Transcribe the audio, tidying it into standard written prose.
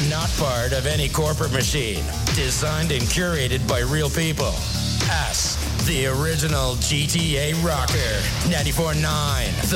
Not part of any corporate machine. Designed and curated by real people. Us, the original GTA rocker. 94.9.